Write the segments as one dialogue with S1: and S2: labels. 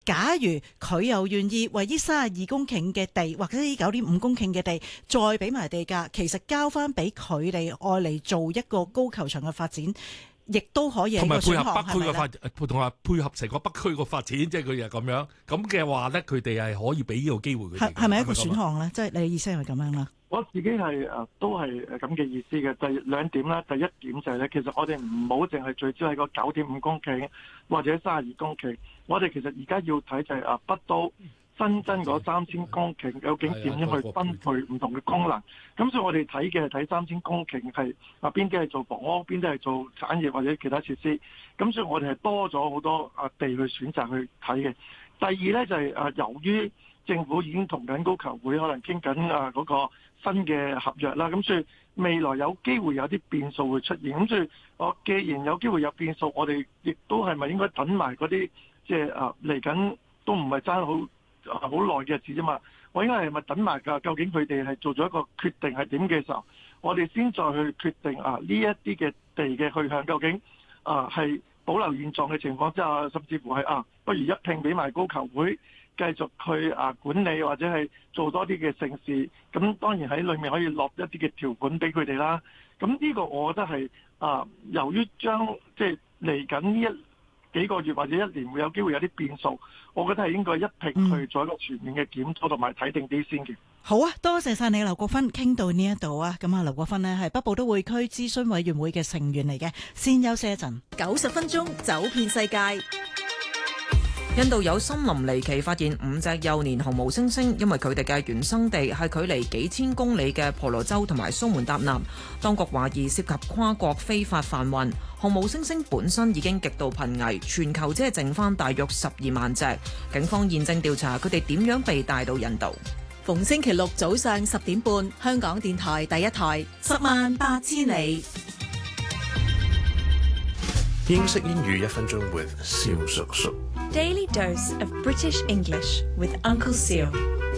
S1: 假如佢又願意為呢32公頃嘅地，或者呢9.5公頃嘅地，再俾埋地價，其實交翻俾佢哋愛嚟做一個高球場嘅發展，亦都可以係一個選項，
S2: 同埋配合北區嘅發展，同埋配合成個北區個發展，即係佢又咁樣咁嘅話咧，佢哋係可以俾呢個機會佢哋。係咪
S1: 一個選項咧？即係你嘅意思係咪咁樣啦？
S3: 我自己係都係咁嘅意思嘅。第2點啦，第一點就係咧，其實我哋唔好淨係聚焦喺個9.5公頃或者32公頃，我哋其實而家要睇就係北都新增嗰3000公頃究竟點樣去分配唔同嘅功能。咁所以我哋睇嘅係睇3000公頃係邊啲係做房屋，邊啲係做產業或者其他設施。咁所以我哋係多咗好多地去選擇去睇嘅。第二呢，就係由於政府已經同緊高球會可能傾緊嗰個新嘅合約啦，咁所以未來有機會有啲變數會出現。咁所以我既然有機會有變數，我哋亦都係咪應該等埋嗰啲即係嚟緊都唔係爭好耐嘅日子啫嘛？我應該係咪等埋㗎？究竟佢哋係做咗一個決定係點嘅時候，我哋先再去決定呢一啲嘅地嘅去向究竟係保留現狀嘅情況之下，甚至乎係不如一併俾埋高球會繼續去管理或者係做多啲嘅盛事。咁當然喺裏面可以落一啲嘅條款俾佢哋啦。咁呢個我覺得係由於將即係嚟緊呢幾個月或者1年會有機會有啲變數，我覺得係應該一併去做一個全面嘅檢討同埋睇定啲先嘅。
S1: 好啊，多謝晒你，劉國勳，傾到呢一度啊。咁啊，劉國勳呢係北部都會區諮詢委員會嘅成員嚟嘅。先休息一陣，90分鐘走遍世界。
S4: 印度有森林離奇發現5隻幼年紅毛猩猩，因為佢哋嘅原生地係距離幾千公里嘅婆羅洲同埋蘇門答臘，當局懷疑涉及跨國非法販運。紅毛猩猩本身已經極度瀕危，全球只係剩翻大約12萬隻。警方現正調查佢哋點樣被帶到印度。
S1: 逢星期六早上10點半，香港電台第一台10萬8千里。
S5: 英式英語1分鐘 with 蕭叔叔。
S6: Daily dose of British English with Uncle Seal.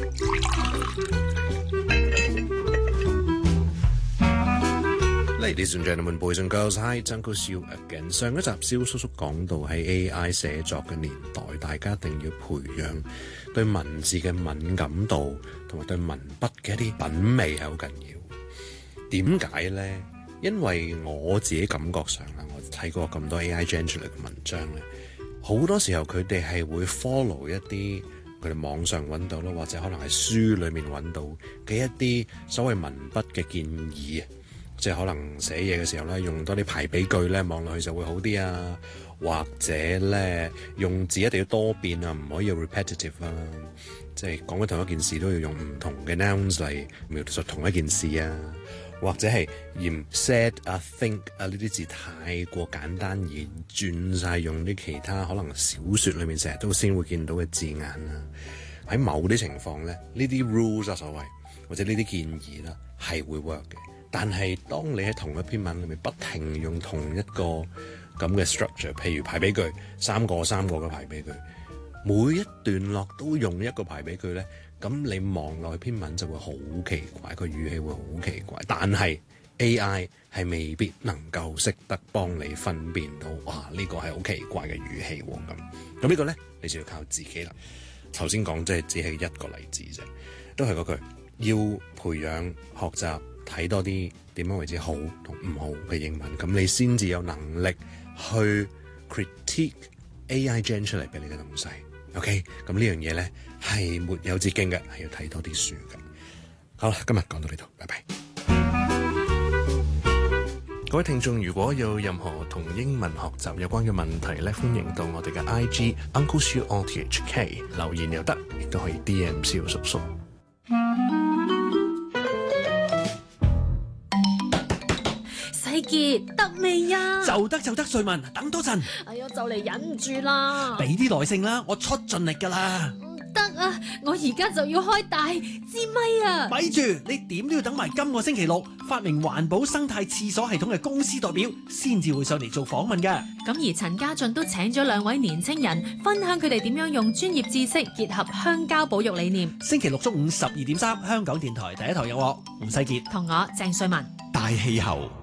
S5: Ladies and gentlemen, boys and girls, hi, it's Uncle Seal again. 上一集蕭叔叔講到喺 AI 寫作嘅年代，大家一定要培養對文字嘅敏感度同埋對文筆嘅一啲品味係好緊要。點解呢？因為我自己感覺上啦，我睇過咁多 AI generate 出嚟嘅文章咧，好多時候佢哋係會 follow 一啲佢哋網上揾到啦，或者可能係書裡面揾到嘅一啲所謂文筆嘅建議啊，即係可能寫嘢嘅時候咧，用多啲排比句咧，望落去就會好啲啊，或者咧用字一定要多變啊，唔可以 repetitive 啊，即係講緊同一件事都要用唔同嘅 nouns 嚟描述同一件事啊。或者係嫌 said 啊 think 啊呢啲字太過簡單而轉晒用啲其他可能小說裏面成日都先會見到嘅字眼啦。喺某啲情況咧，呢啲 rules 啊所謂或者呢啲建議啦係會 work 嘅。但係當你喺同一篇文裏面不停用同一個咁嘅 structure， 譬如排比句三個嘅排比句，每一段落都用一個排比句咧。咁你望落去篇文就會好奇怪，個語氣會好奇怪，但係 AI 係未必能夠識得幫你分辨到，哇呢個係好奇怪嘅語氣喎咁呢個咧你就要靠自己啦。頭先講即係只係一個例子啫，都係嗰句，要培養學習睇多啲點樣為之好同唔好嘅英文，咁你先至有能力去 critique AI gen 出嚟俾你嘅東西。OK， 咁呢樣嘢咧係沒有捷徑嘅，係要睇多啲書嘅。好啦，今日講到呢度，拜拜。各位聽眾，如果有任何同英文學習有關嘅問題咧，歡迎到我哋嘅 IG Uncle Siu RTHK 留言又得，亦都可以 DM 蕭叔叔。
S6: 世傑得未呀？
S7: 就得，瑞文，等多陣。
S6: 哎呀，就嚟忍唔住啦！
S7: 俾啲耐性啦，我出盡力噶啦。
S6: 唔得啊，我而家就要開大支咪啊！
S7: 咪住，你點都要等埋今個星期六，發明環保生態廁所系統嘅公司代表先至會上嚟做訪問嘅。
S6: 咁而陳家俊都請咗2位年青人分享佢哋點樣用專業知識結合鄉郊保育理念。
S7: 星期六中午12點3，香港電台第一台有我吳世傑
S6: 同我鄭瑞文。
S7: 大氣候。